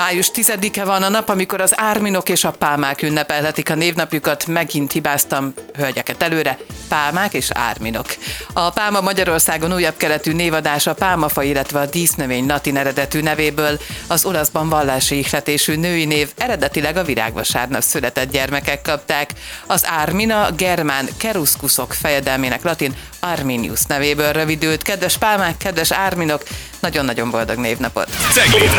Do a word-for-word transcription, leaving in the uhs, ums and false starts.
Május tizedike van a nap, amikor az árminok és a pálmák ünnepelhetik a névnapjukat. Megint hibáztam, hölgyeket előre, pálmák és árminok. A pálma Magyarországon újabb keletű névadás a pálmafa, illetve a dísznövény latin eredetű nevéből. Az olaszban vallási ihletésű női név, eredetileg a virágvasárnap született gyermekek kapták. Az ármina germán keruszkuszok fejedelmének latin Arminius nevéből rövidült. Kedves pálmák, kedves árminok, nagyon-nagyon boldog névnapot! Cegléd